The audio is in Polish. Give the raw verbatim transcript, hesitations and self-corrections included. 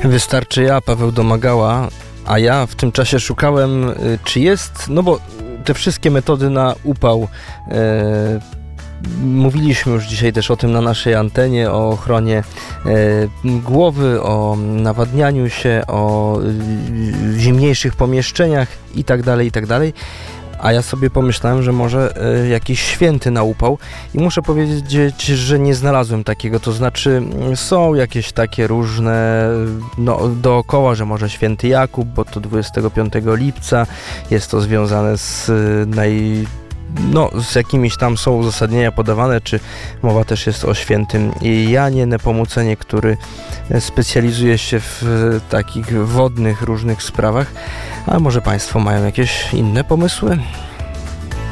Wystarczy ja, Paweł Domagała, a ja w tym czasie szukałem, czy jest, no bo te wszystkie metody na upał, e, mówiliśmy już dzisiaj też o tym na naszej antenie, o ochronie e, głowy, o nawadnianiu się, o e, zimniejszych pomieszczeniach i tak dalej, i tak dalej. A ja sobie pomyślałem, że może e, jakiś święty na upał i muszę powiedzieć, że nie znalazłem takiego, to znaczy są jakieś takie różne no, dookoła, że może święty Jakub, bo to dwudziestego piątego lipca, jest to związane z naj... no, z jakimiś tam są uzasadnienia podawane, czy mowa też jest o świętym Janie Nepomucenie, który specjalizuje się w takich wodnych różnych sprawach, a może Państwo mają jakieś inne pomysły?